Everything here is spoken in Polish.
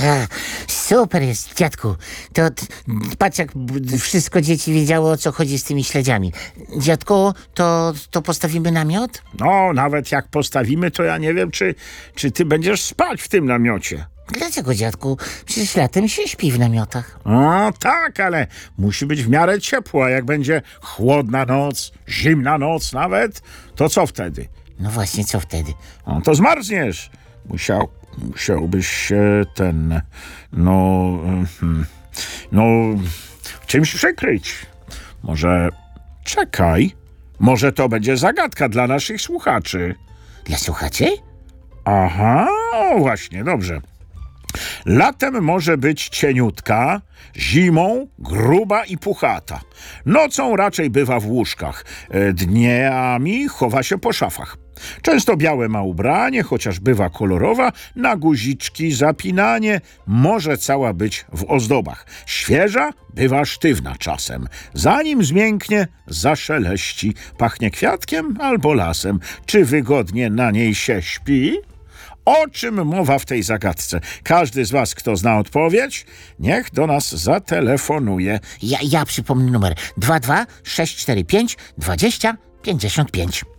Super jest, dziadku. Patrz, jak wszystko dzieci wiedziało, o co chodzi z tymi śledziami. Dziadku, to postawimy namiot? No, nawet jak postawimy, to ja nie wiem, czy ty będziesz spać w tym namiocie. Dlaczego, dziadku? Przecież latem się śpi w namiotach. No tak, ale musi być w miarę ciepło, a jak będzie chłodna noc, zimna noc nawet, to co wtedy? No właśnie, co wtedy? No to zmarzniesz. Musiałbyś się czymś przykryć. Może czekaj, może to będzie zagadka dla naszych słuchaczy. Dla słuchaczy? Aha, właśnie, dobrze. Latem może być cieniutka, zimą gruba i puchata. Nocą raczej bywa w łóżkach, dniami chowa się po szafach. Często białe ma ubranie, chociaż bywa kolorowa, na guziczki zapinanie, może cała być w ozdobach. Świeża bywa sztywna czasem. Zanim zmięknie, zaszeleści, pachnie kwiatkiem albo lasem. Czy wygodnie na niej się śpi? O czym mowa w tej zagadce? Każdy z was, kto zna odpowiedź, niech do nas zatelefonuje. Ja przypomnę numer 22 645 20 55.